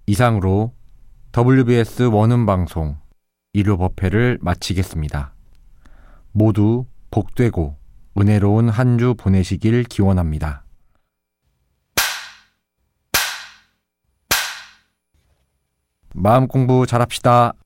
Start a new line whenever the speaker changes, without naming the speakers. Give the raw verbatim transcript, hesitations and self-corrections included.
이상으로 더블유비에스 원음 방송 일요 법회를 마치겠습니다. 모두 복되고 은혜로운 한 주 보내시길 기원합니다. 마음 공부 잘합시다.